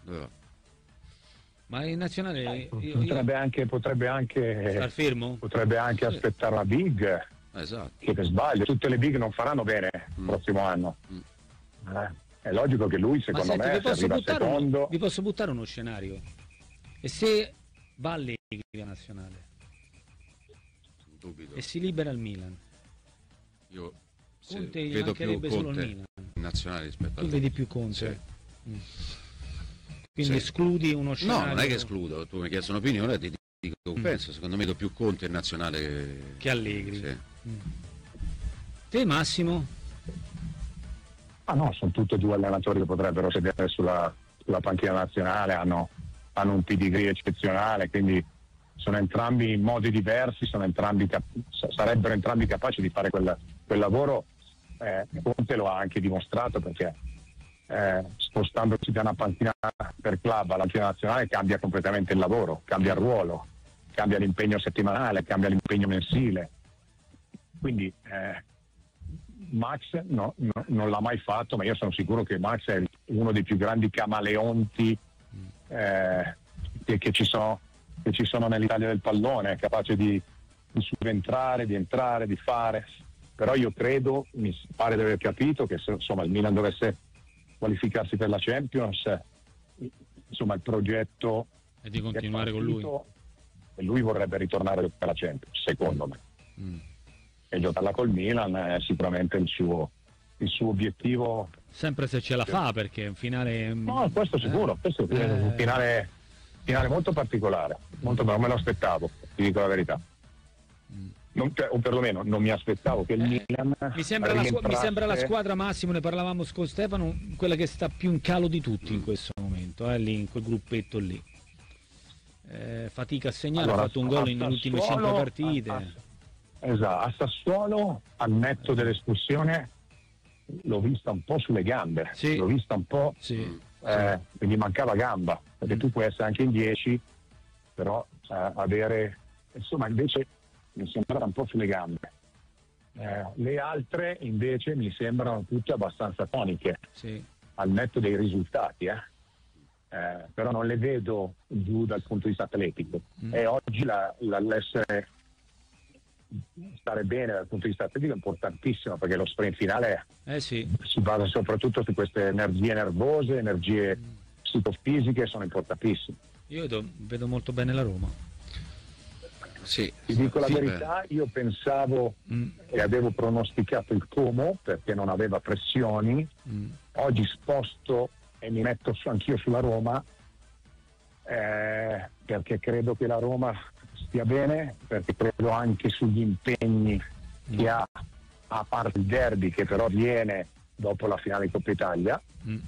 Dove va? Ma in nazionale potrebbe anche star fermo? Potrebbe anche aspettare la big. Esatto. Che per sbaglio, tutte le big non faranno bene il prossimo anno. È logico che lui, secondo me, se arriva secondo... Vi posso buttare uno scenario? E se va Allegri a nazionale? Dubito. E si libera il Milan? Io Conte gli vedo più mancherebbe solo il Conte Milan. in nazionale rispetto a... Tu vedi più Conte? Sì. Quindi escludi uno scenario? No, non è che escludo, tu mi hai chiesto un'opinione e ti dico penso, secondo me vedo più Conte in nazionale che Allegri. Sì. Te Massimo? Ah no, sono tutti e due allenatori che potrebbero sedere sulla panchina nazionale, hanno un pedigree eccezionale, quindi sono entrambi in modi diversi, sarebbero entrambi capaci di fare quel lavoro. Conte lo ha anche dimostrato, perché spostandosi da una panchina per club alla panchina nazionale cambia completamente il lavoro, cambia il ruolo, cambia l'impegno settimanale, cambia l'impegno mensile. Quindi Max non l'ha mai fatto, ma io sono sicuro che Max è uno dei più grandi camaleonti che ci sono nell'Italia del pallone, è capace di subentrare, di entrare, di fare. Però io credo, mi pare di aver capito, che se insomma il Milan dovesse qualificarsi per la Champions, insomma il progetto è di continuare con lui, e lui vorrebbe ritornare per la Champions, secondo me. E giocarla col Milan è sicuramente il suo obiettivo, sempre se ce la fa, perché è un finale questo sicuro, questo è un finale molto particolare, non me lo aspettavo, ti dico la verità. O perlomeno non mi aspettavo che il Milan mi sembra la squadra, Massimo, ne parlavamo con Stefano, quella che sta più in calo di tutti in questo momento, lì in quel gruppetto lì. Fatica a segnare, ha fatto un gol nelle ultime 5 partite. Esatto, a Sassuolo, al netto dell'espulsione, l'ho vista un po' sulle gambe, l'ho vista un po', quindi mancava gamba, perché tu puoi essere anche in 10, però avere, insomma, invece mi sembrava un po' sulle gambe. Le altre invece mi sembrano tutte abbastanza toniche, al netto dei risultati, però non le vedo giù dal punto di vista atletico. E oggi l'essere stare bene dal punto di vista atletico è importantissimo, perché lo sprint finale si basa soprattutto su queste energie nervose, energie psicofisiche, sono importantissime. Io vedo molto bene la Roma. Ti dico la verità, io pensavo e avevo pronosticato il Como perché non aveva pressioni. Oggi sposto e mi metto anch'io sulla Roma, perché credo che la Roma stia bene, perché credo anche sugli impegni che ha, a parte il derby che però viene dopo la finale di Coppa Italia.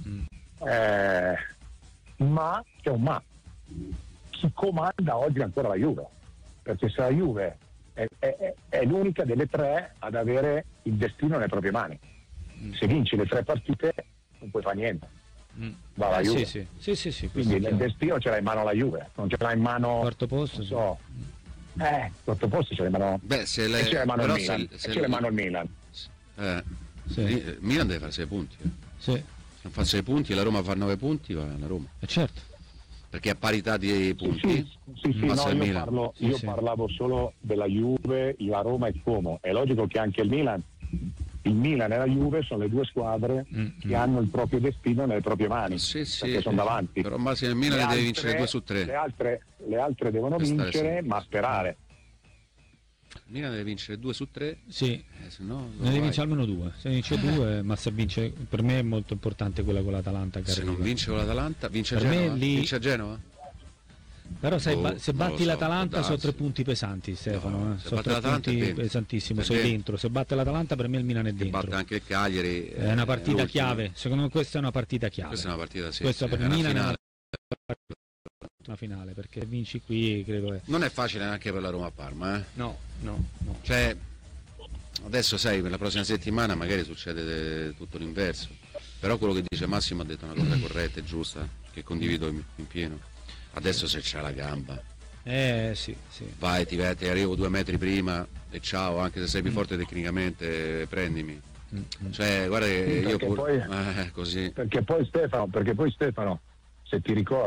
Ma c'è un ma, chi comanda oggi è ancora la Juve, perché se la Juve è l'unica delle tre ad avere il destino nelle proprie mani. Se vinci le 3 partite non puoi fare niente, va la Juve. Sì, quindi il destino ce l'ha in mano la Juve, non ce l'ha in mano quarto posto, quarto posto ce l'ha in mano, ce l'ha in mano il Milan, ce l'ha in mano il Milan. Il Milan deve fare 6 punti. Se non fa 6 punti, la Roma fa 9 punti, va la Roma. Certo. Perché a parità di punti io parlavo solo della Juve, la Roma e il Como. È logico che anche il Milan e la Juve sono le 2 squadre che hanno il proprio destino nelle proprie mani, perché sono davanti. Però Massimo, il Milan deve vincere 2 su 3. Le altre devono vincere, ma sperare. Il Milan deve vincere 2 su 3. Se no ne deve vincere almeno 2. Se vince 2, ma se vince, per me è molto importante quella con l'Atalanta. Se non vince con l'Atalanta, vince a per Genova. Vince a Genova? Però sai, se batti l'Atalanta sono 3 può punti pesanti, Stefano. se sono 3 punti pesantissimi, sei dentro. Se batte l'Atalanta, per me il Milan è dentro. Batte anche il Cagliari. È una partita chiave. Secondo me questa è una partita chiave. Questa è una partita, questa per il Milan è una finale, perché vinci qui credo è... Non è facile neanche per la Roma a Parma, No. Cioè, adesso sai, per la prossima settimana magari succede tutto l'inverso. Però quello che dice Massimo ha detto una cosa corretta e giusta, che condivido in pieno. Adesso se c'è la gamba, sì. vai, ti arrivo 2 metri prima e ciao, anche se sei più forte tecnicamente, prendimi. Cioè, guarda che io poi, così. Perché poi Stefano, se ti ricordi